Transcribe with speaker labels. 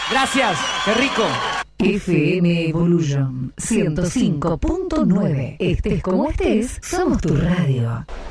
Speaker 1: Gracias, qué rico.
Speaker 2: FM Evolution 105.9. Estés como estés, somos tu radio.